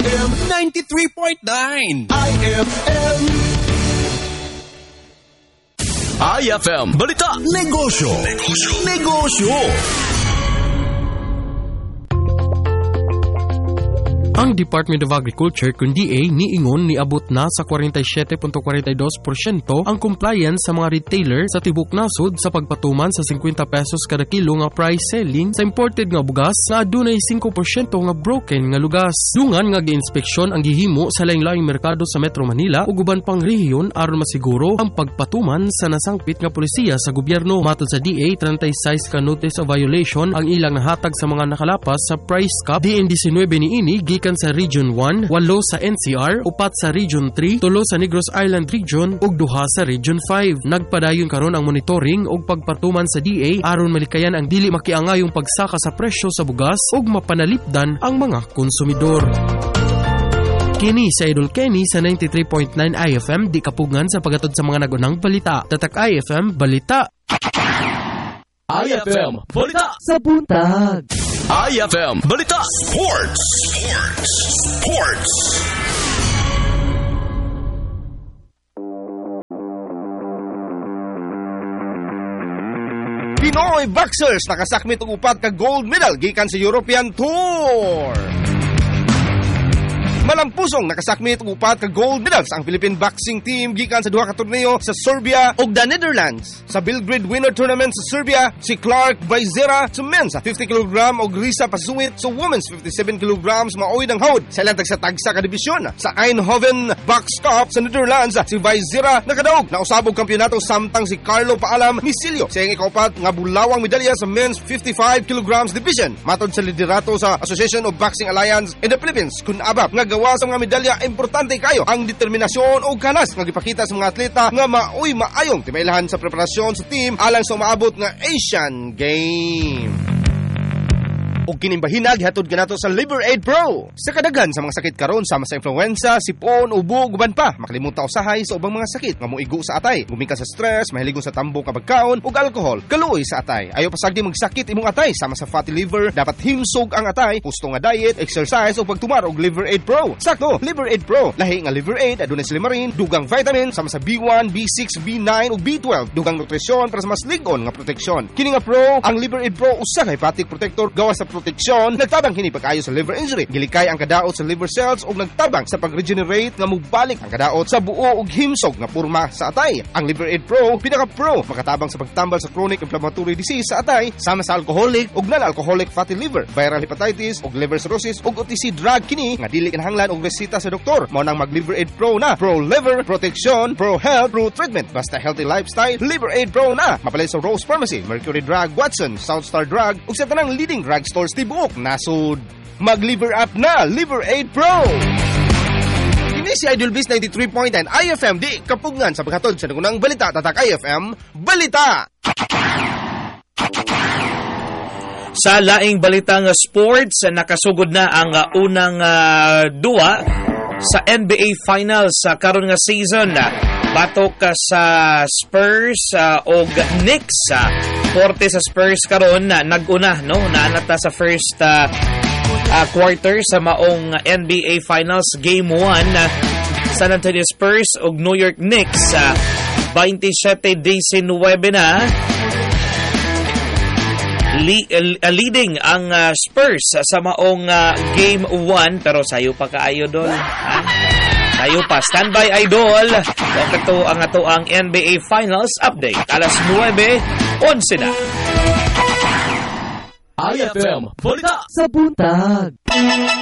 IFM 93.9 IFM IFM Balita Negosyo. Ang Department of Agriculture kung DA niingon niabot na sa 47.42% ang compliance sa mga retailer sa tibok nasod sa pagpatuman sa 50 pesos kada kilo nga price selling sa imported nga bugas na adunay 5% nga broken nga lugas. Dungan nga gi-inspeksyon ang gihimo sa laing-laing merkado sa Metro Manila ug uban pang rehiyon aron masiguro ang pagpatuman sa nasangpit nga pulisiya sa gobyerno. Matod sa DA, 36 ka notice of violation ang ilang nahatag sa mga nakalapas sa price cap. DN19 niini gikan sa Region 1, 8 sa NCR, 4 sa Region 3, 3 sa Negros Island Region ug 2 sa Region 5. Nagpadayon karon ang monitoring ug pagpatuman sa DA aron malikayan ang dili makiangayong pagsaka sa presyo sa bugas ug mapanalipdan ang mga konsumidor. Kini sa Idol Kenny sa 93.9 IFM di kapugngan sa pagatod sa mga nagunang balita. Tatak IFM Balita. IFM Balita sa buntag. IFM Balita Sports. Pinoy boxers nakasakmit og upat ka gold medal gikan sa European Tour. Malampusong nakasakmit og upat ka gold medals ang Philippine boxing team gikan sa duha ka torneo sa Serbia ug the Netherlands. Sa Belgrade Winter Tournament sa Serbia, si Clark Baizera sa men's 50 kg ug Risa Pasuit sa women's 57 kg maoy ng hawd sa ilang tagsa-tagsa ka dibisyon. Sa Eindhoven Box Cup sa Netherlands, si Baizera nakadaog na usabog kampeonato samtang si Carlo Paalam Misilio sa iyang ikaupat nga bulawang medalya sa men's 55 kg division. Matod sa liderato sa Association of Boxing Alliance in the Philippines, kun abab nga gawa sa mga medalya, importante kayo ang determinasyon o kanas nga gipakita sa mga atleta nga maoy maayong timaylahan sa preparasyon sa team alang sa umaabot nga Asian Games. O kinimbahinag hatod kanato sa Liver Aid Pro. Sa kadaghan sa mga sakit karon sama sa influenza, sipon, ubo, guban pa, makalimutan usahay sa ubang mga sakit nga moigo sa atay. Gumikan sa stress, mahiligon sa tambok nga pagkaon ug alcohol, kaluoy sa atay. Ayo pasagdi magsakit imong atay sama sa fatty liver, dapat himsog ang atay, husto nga diet, exercise ug pagtumar og Liver Aid Pro. Sakto, Liver Aid Pro. Lahi nga Liver Aid adunay silimarin, dugang vitamin sama sa B1, B6, B9 ug B12, dugang nutrisyon para sa mas lig-on nga proteksyon. Kini nga Pro, ang Liver Aid Pro usa ka hepatic protector gawas sa proteksyon, nagtabang kini pag-ayo sa liver injury, gilikay ang kadaot sa liver cells ug nagtabang sa pag-regenerate nga mubalik ang kadaot sa buo ug himsog nga porma sa atay. Ang Liver Aid Pro pinaka-pro makatabang sa pagtambal sa chronic inflammatory disease sa atay sama sa alcoholic ug non-alcoholic fatty liver, viral hepatitis ug liver cirrhosis ug OTC drug kini nga dili kinahanglan og resita sa doktor. Mao nang mag Liver Aid Pro na. Pro liver protection, pro health, pro treatment. Basta healthy lifestyle, Liver Aid Pro na. Mapalit sa Rose Pharmacy, Mercury Drug, Watson, Southstar Drug ug sa tanang leading drug stores tibuok nasud. Mag-Liver Up na, Liver Aid Pro! Kini si Idol Biz 93.9 IFM di kapugngan sa paghatod sa nagunang balita. Tatak IFM Balita! Sa laing balita nga sports, nakasugod na ang unang duwa sa NBA Finals sa karon nga season. Batok sa Spurs o Knicks. Forte sa Spurs karon nag-una no naanata sa first quarter sa maong NBA Finals Game 1 San Antonio Spurs ug New York Knicks 27-19 na leading ang Spurs sa maong Game 1 pero sayo pa kaayo dol sayo pa standby idol ito ang ato ang NBA Finals update alas 9:11 na IFM Balita sa buntag.